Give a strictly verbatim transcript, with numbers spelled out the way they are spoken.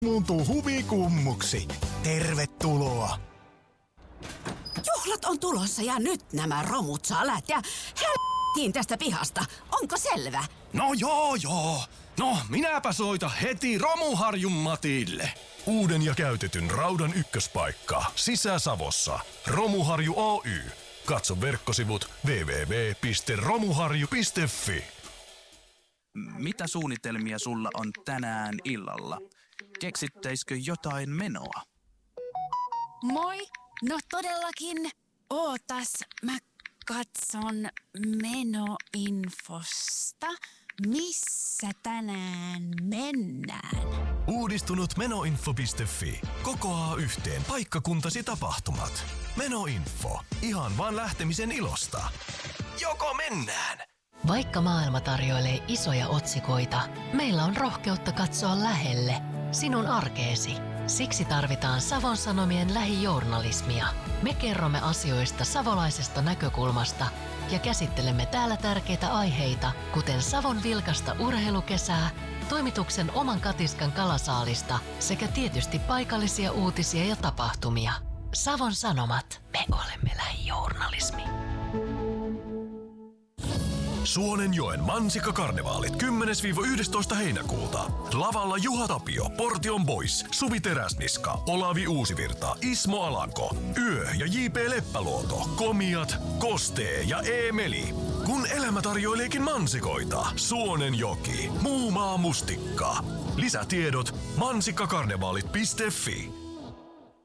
Muuntuu huvikummuksi. Tervetuloa. Juhlat on tulossa ja nyt nämä romut saa lähteä helvettiin tästä pihasta. Onko selvä? No joo joo. No minäpä soita heti Romuharjun Matille. Uuden ja käytetyn raudan ykköspaikka Sisä-Savossa. Romuharju Oy. Katso verkkosivut double-u double-u double-u piste romuharju piste fi. Mitä suunnitelmia sulla on tänään illalla? Keksittäisikö jotain menoa? Moi! No todellakin. Ootas, mä katson menoinfosta. Missä tänään mennään? Uudistunut menoinfo piste fi kokoaa yhteen paikkakuntasi tapahtumat. Menoinfo. Ihan vaan lähtemisen ilosta. Joko mennään? Vaikka maailma tarjoilee isoja otsikoita, meillä on rohkeutta katsoa lähelle, sinun arkeesi. Siksi tarvitaan Savon Sanomien lähijournalismia. Me kerromme asioista savolaisesta näkökulmasta ja käsittelemme täällä tärkeitä aiheita, kuten Savon vilkasta urheilukesää, toimituksen oman katiskan kalasaalista sekä tietysti paikallisia uutisia ja tapahtumia. Savon Sanomat. Me olemme lähijournalismi. Suonenjoen Mansikkakarnevaalit kymmenes yhdestoista heinäkuuta. Lavalla Juha Tapio, Portion Boys, Suvi Teräsniska, Olavi Uusivirta, Ismo Alanko, Yö ja J P Leppäluoto, Komiat, Kostee ja Eemeli. Kun elämä tarjoileekin mansikoita, Suonenjoki, muu maa mustikka. Lisätiedot mansikkakarnevaalit piste fi.